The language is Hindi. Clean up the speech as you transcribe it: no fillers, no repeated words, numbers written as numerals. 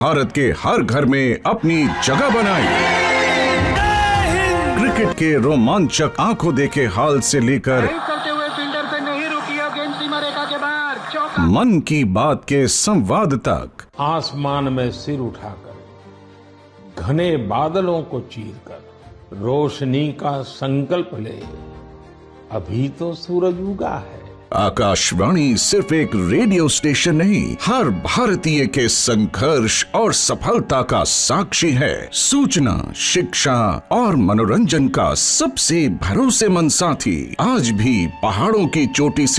भारत के हर घर में अपनी जगह बनाई। क्रिकेट के रोमांचक आंखों देखे हाल से लेकर करते हुए फील्डर से नहीं रुकी, गेंद सीमा रेखा के बाहर, चौका। मन की बात के संवाद तक, आसमान में सिर उठाकर घने बादलों को चीरकर रोशनी का संकल्प ले, अभी तो सूरज उगा है। आकाशवाणी सिर्फ एक रेडियो स्टेशन नहीं, हर भारतीय के संघर्ष और सफलता का साक्षी है। सूचना, शिक्षा और मनोरंजन का सबसे भरोसेमंद साथी, आज भी पहाड़ों की चोटी से